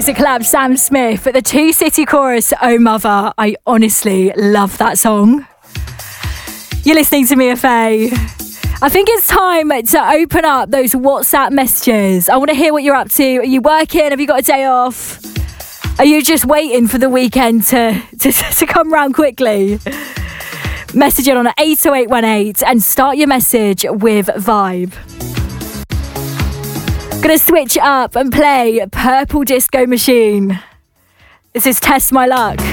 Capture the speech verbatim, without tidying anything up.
Liza collab, Sam Smith, the Two City chorus, Oh Mother. I honestly love that song. You're listening to Mia Faye. I think it's time to open up those WhatsApp messages. I want to hear what you're up to. Are you working? Have you got a day off? Are you just waiting for the weekend to, to, to come round quickly? Message it on eight oh eight one eight and start your message with Vibe. Gonna switch up and play Purple Disco Machine. This is Test My Luck.